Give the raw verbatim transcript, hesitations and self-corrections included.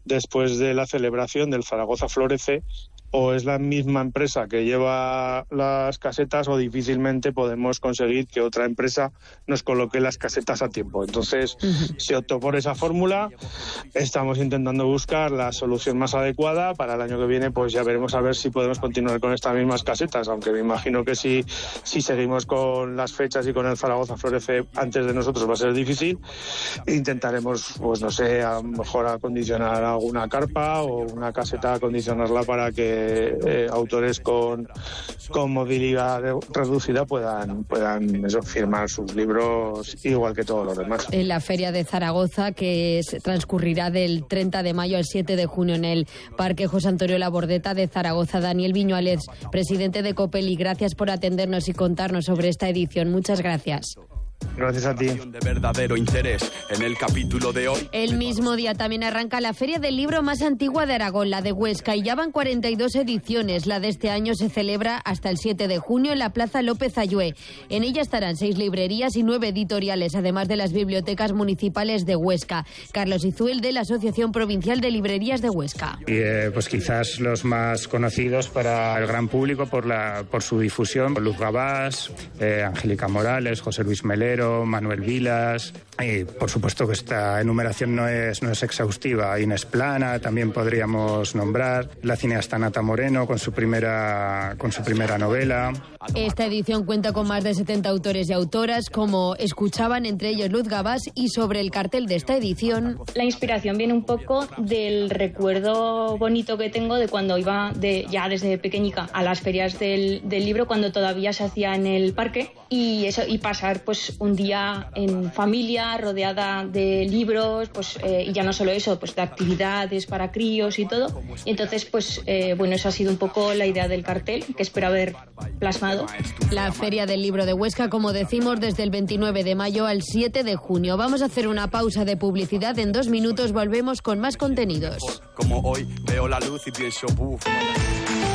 después de la celebración del Zaragoza Florece, o es la misma empresa que lleva las casetas o difícilmente podemos conseguir que otra empresa nos coloque las casetas a tiempo. Entonces, uh-huh. se optó por esa fórmula. Estamos intentando buscar la solución más adecuada. Para el año que viene, pues ya veremos a ver si podemos continuar con estas mismas casetas, aunque me imagino que si, si seguimos con las fechas y con el Zaragoza Florece antes de nosotros va a ser difícil. Intentaremos, pues no sé, a lo mejor acondicionar alguna carpa o una caseta, acondicionarla para que Eh, autores con, con movilidad reducida puedan, puedan eso, firmar sus libros igual que todos los demás. En la Feria de Zaragoza, que es, transcurrirá del treinta de mayo al siete de junio en el Parque José Antonio Labordeta de Zaragoza. Daniel Viñuales, presidente de Copeli, gracias por atendernos y contarnos sobre esta edición. Muchas gracias. Gracias a ti. De verdadero interés en el capítulo de hoy. El mismo día también arranca la feria del libro más antigua de Aragón, la de Huesca, y ya van cuarenta y dos ediciones. La de este año se celebra hasta el siete de junio en la Plaza López Ayué. En ella estarán seis librerías y nueve editoriales, además de las bibliotecas municipales de Huesca. Carlos Izuel, de la Asociación Provincial de Librerías de Huesca. Y, eh, pues quizás los más conocidos para el gran público por, la, por su difusión: Luz Gabás, eh, Angélica Morales, José Luis Melero, Manuel Vilas. Y por supuesto que esta enumeración no es, no es exhaustiva. Inés Plana también podríamos nombrar, la cineasta Nata Moreno con su primera, con su primera novela. Esta edición cuenta con más de setenta autores y autoras, como escuchaban, entre ellos Luz Gabás. Y sobre el cartel de esta edición, la inspiración viene un poco del recuerdo bonito que tengo de cuando iba de, ya desde pequeñica a las ferias del, del libro, cuando todavía se hacía en el parque, y eso, y pasar pues un día en familia rodeada de libros, pues eh, y ya no solo eso, pues de actividades para críos y todo. Y entonces pues eh, bueno, esa ha sido un poco la idea del cartel, que espero haber plasmado. La Feria del Libro de Huesca, como decimos, desde el veintinueve de mayo al siete de junio. Vamos a hacer una pausa de publicidad. En dos minutos volvemos con más contenidos. Como hoy veo la luz y pienso, buf.